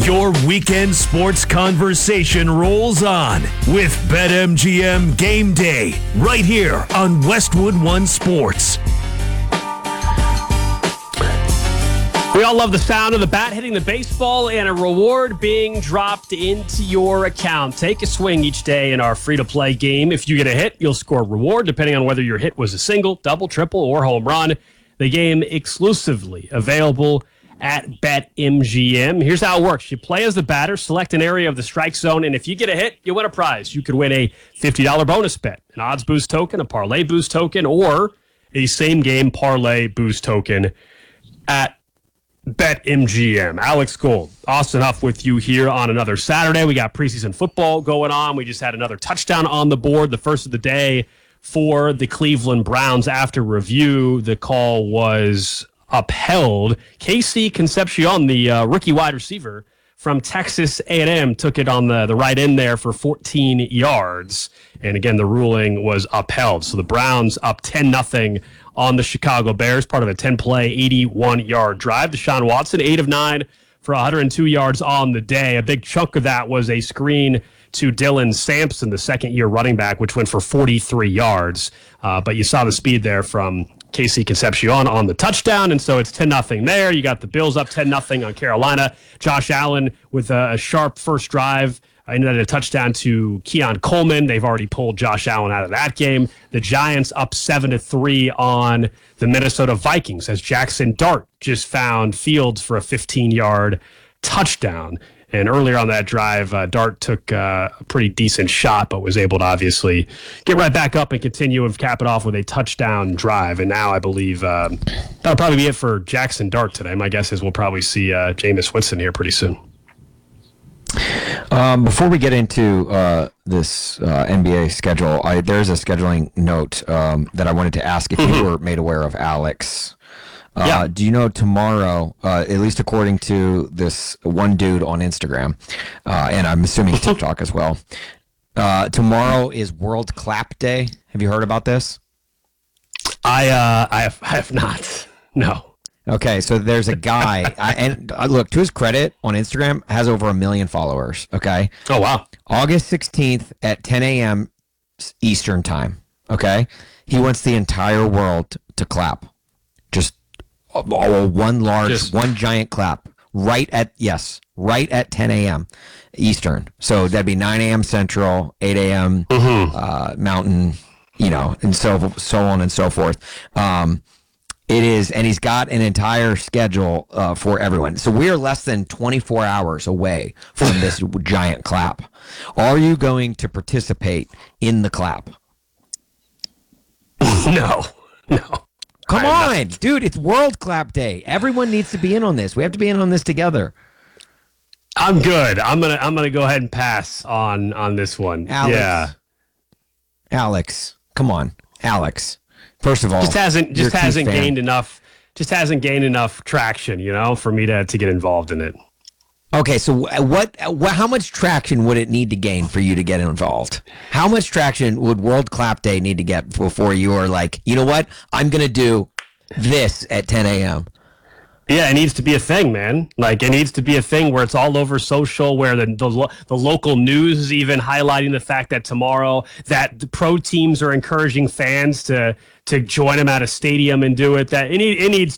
Your weekend sports conversation rolls on with BetMGM Game Day right here on Westwood One Sports. We all love the sound of the bat hitting the baseball and a reward being dropped into your account. Take a swing each day in our free-to-play game. If you get a hit, you'll score a reward depending on whether your hit was a single, double, triple, or home run. The game exclusively available at BetMGM. Here's how it works. You play as the batter, select an area of the strike zone, and if you get a hit, you win a prize. You could win a $50 bonus bet, an odds boost token, a parlay boost token, or a same-game parlay boost token at BetMGM. Alex Gold, Austin Huff with you here on another Saturday. We got preseason football going on. We just had another touchdown on the board, the first of the day for the Cleveland Browns. After review, the call was upheld. Casey Concepcion, the rookie wide receiver from Texas A&M, took it on the right end there for 14 yards. And again, the ruling was upheld. So the Browns up 10-0 on the Chicago Bears, part of a 10-play, 81-yard drive. Deshaun Watson, 8 of 9 for 102 yards on the day. A big chunk of that was a screen to Dylan Sampson, the second-year running back, which went for 43 yards. But you saw the speed there from Casey Concepcion on the touchdown, and so it's 10-0 there. You got the Bills up 10-0 on Carolina. Josh Allen with a sharp first drive. Ended a touchdown to Keon Coleman. They've already pulled Josh Allen out of that game. The Giants up 7-3 on the Minnesota Vikings as Jackson Dart just found Fields for a 15-yard touchdown. And earlier on that drive, Dart took a pretty decent shot, but was able to obviously get right back up and continue and cap it off with a touchdown drive. And now I believe that'll probably be it for Jackson Dart today. My guess is we'll probably see Jameis Winston here pretty soon. Before we get into this NBA schedule, there's a scheduling note that I wanted to ask if you were made aware of, Alex. Yeah. Do you know tomorrow, at least according to this one dude on Instagram, and I'm assuming TikTok as well, tomorrow is World Clap Day. Have you heard about this? I have not. No. Okay, so there's a guy, and look, to his credit, on Instagram, has over 1 million followers, okay? Oh, wow. August 16th at 10 a.m. Eastern time, okay? He wants the entire world to clap. Just one giant clap, right at 10 a.m. Eastern. So that'd be 9 a.m. Central, 8 a.m. Mountain, and so on and so forth. It is, and he's got an entire schedule for everyone. So we're less than 24 hours away from this giant clap. Are you going to participate in the clap? No. Come on, dude, it's World Clap Day. Everyone needs to be in on this. We have to be in on this together. I'm good. I'm gonna go ahead and pass on this one. Alex, come on, Alex. First of all, just hasn't gained enough traction, for me to get involved in it. Okay, so how much traction would it need to gain for you to get involved? How much traction would World Clap Day need to get before you are like, you know what? I'm going to do this at 10 a.m. Yeah, it needs to be a thing, man. Like, it needs to be a thing where it's all over social, where the local news is even highlighting the fact that tomorrow that the pro teams are encouraging fans to join them at a stadium and do it. That it needs